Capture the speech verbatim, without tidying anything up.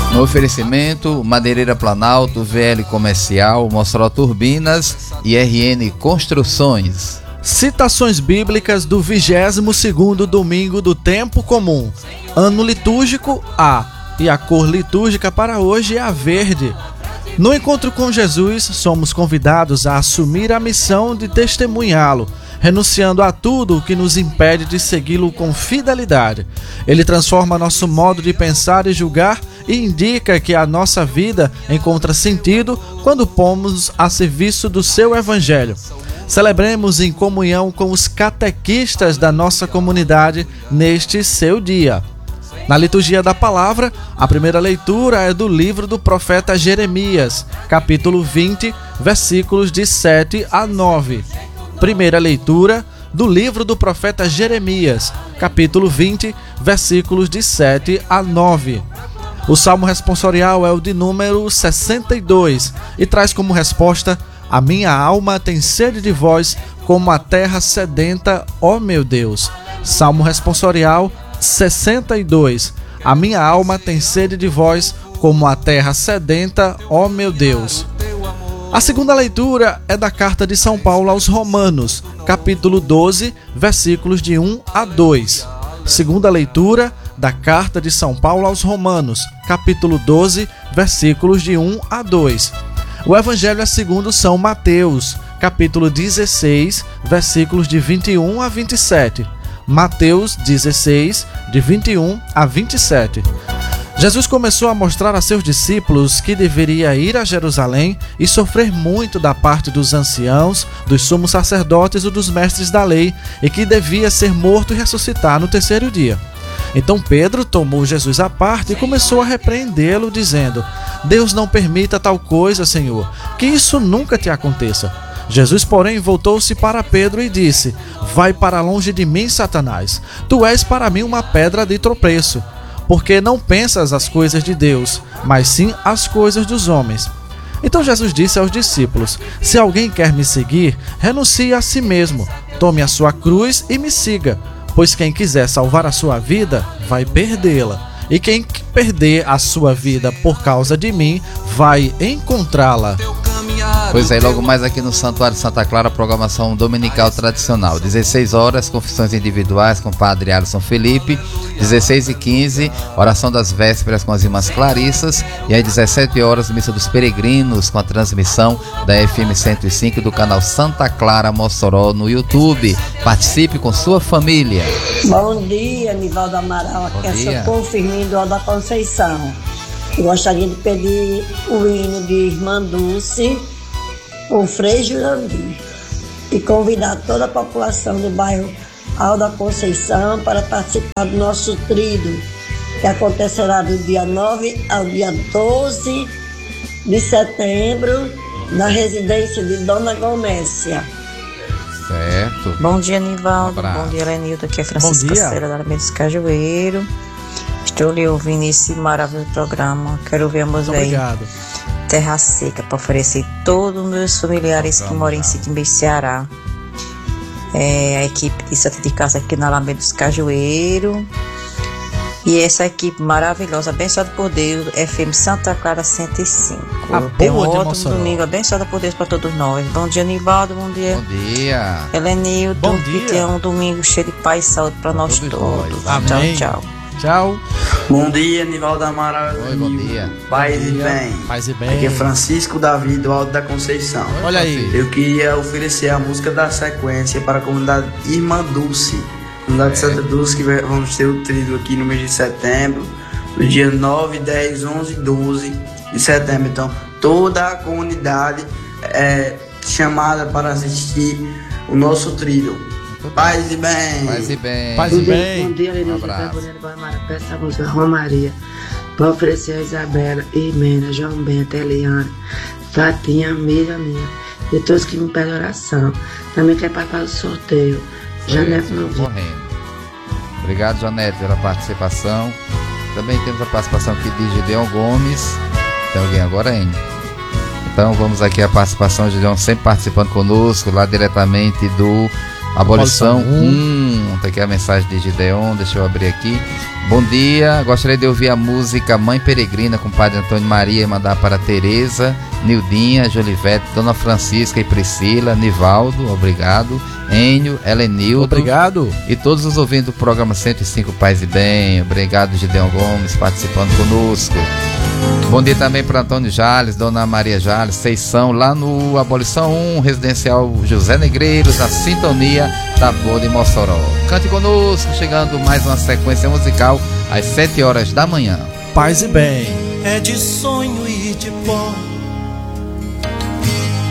No oferecimento, Madeireira Planalto, V L Comercial, Mossoró Turbinas e R N Construções. Citações bíblicas do vigésimo segundo domingo do tempo comum. Ano litúrgico A. E a cor litúrgica para hoje é a verde. No encontro com Jesus, somos convidados a assumir a missão de testemunhá-lo, renunciando a tudo o que nos impede de segui-lo com fidelidade. Ele transforma nosso modo de pensar e julgar e indica que a nossa vida encontra sentido quando pomos a serviço do seu evangelho. Celebremos em comunhão com os catequistas da nossa comunidade neste seu dia. Na liturgia da palavra, a primeira leitura é do livro do profeta Jeremias, capítulo vinte, versículos de sete a nove. Primeira leitura do livro do profeta Jeremias, capítulo vinte, versículos de sete a nove. O salmo responsorial é o de número sessenta e dois e traz como resposta: a minha alma tem sede de vós, como a terra sedenta, ó meu Deus. Salmo responsorial sessenta e dois. A minha alma tem sede de vós, como a terra sedenta, ó meu Deus. A segunda leitura é da carta de São Paulo aos Romanos, capítulo doze, versículos de um a dois. Segunda leitura da carta de São Paulo aos Romanos, capítulo doze, versículos de um a dois. O evangelho é segundo São Mateus, capítulo dezesseis, versículos de vinte e um a vinte e sete. Mateus dezesseis, de vinte e um a vinte e sete. Jesus começou a mostrar a seus discípulos que deveria ir a Jerusalém e sofrer muito da parte dos anciãos, dos sumos sacerdotes e dos mestres da lei, e que devia ser morto e ressuscitar no terceiro dia. Então Pedro tomou Jesus à parte e começou a repreendê-lo, dizendo: Deus não permita tal coisa, Senhor, que isso nunca te aconteça. Jesus, porém, voltou-se para Pedro e disse: Vai para longe de mim, Satanás. Tu és para mim uma pedra de tropeço, porque não pensas as coisas de Deus, mas sim as coisas dos homens. Então Jesus disse aos discípulos: Se alguém quer me seguir, renuncie a si mesmo, tome a sua cruz e me siga, pois quem quiser salvar a sua vida, vai perdê-la. E quem perder a sua vida por causa de mim, vai encontrá-la. Pois é, logo mais aqui no Santuário de Santa Clara, programação dominical tradicional. dezesseis horas, confissões individuais com o Padre Alisson Felipe. dezesseis e quinze, oração das vésperas com as irmãs Clarissas. E às dezessete horas, missa dos peregrinos com a transmissão da F M cento e cinco do canal Santa Clara Mossoró no YouTube. Participe com sua família. Bom dia, Nivaldo Amaral. Aqui é Socorro Firmino da Conceição. Eu gostaria de pedir o hino de Irmã Dulce, o Frei Jurandir, e convidar toda a população do bairro Alto da Conceição para participar do nosso tríduo, que acontecerá do dia nove ao dia doze de setembro, na residência de Dona Gomécia. Certo. Bom dia, Nivaldo. Um Bom dia, Lenildo. Aqui é Francisca Cera, da Alameda dos Cajueiro. Estou lhe ouvindo esse maravilhoso programa. Quero ouvir a música aí, Terra Seca, para oferecer todos os meus familiares que moram em Siquimbe, Ceará. É, a equipe de Santa de Casa aqui na Alameda dos Cajueiro. E essa equipe maravilhosa, abençoada por Deus, F M Santa Clara cento e cinco. Tem um ótimo domingo, abençoada por Deus para todos nós. Bom dia, Nivaldo, bom dia. Bom dia. Helenildo, bom dia. Que tenha um domingo cheio de paz e saúde para nós todos. Amém. Tchau, tchau. Tchau. Bom dia, Nivaldo Amaral. Oi, bom dia. Paz e bem. Paz e bem. Aqui é Francisco Davi, do Alto da Conceição. Olha aí. Eu queria oferecer a música da sequência para a comunidade Irmã Dulce, comunidade de Santa Dulce, que vamos ter o tríduo aqui no mês de setembro, no dia nove, dez, onze e doze de setembro. Então, toda a comunidade é chamada para assistir o nosso tríduo. Paz e bem. Paz e bem. Paz e bem. Bom dia, Lenildo. Um abraço. Peço a música Romaria para oferecer a Isabela, Irmena, João Bento, Eliane, Tatinha, Miriam, minha, e todos que me pedem oração. Também quer participar do sorteio. Janete Novinho. Obrigado, Janete, pela participação. Também temos a participação aqui de Gideon Gomes. Tem alguém agora, hein? Então vamos aqui a participação de Gideon, sempre participando conosco, lá diretamente do Abolição um. Tá aqui a mensagem de Gideon, deixa eu abrir aqui. Bom dia, gostaria de ouvir a música Mãe Peregrina com o Padre Antônio Maria e mandar para Tereza, Nildinha, Jolivete, Dona Francisca e Priscila, Nivaldo, obrigado, Enio, Helenildo, obrigado, e todos os ouvintes do programa cento e cinco Paz e Bem, obrigado Gideon Gomes participando conosco. Bom dia também para Antônio Jales, Dona Maria Jales, vocês são lá no Abolição um, Residencial José Negreiros, na sintonia da Boa de Mossoró. Cante conosco, chegando mais uma sequência musical às sete horas da manhã. Paz e Bem. É de sonho e de pó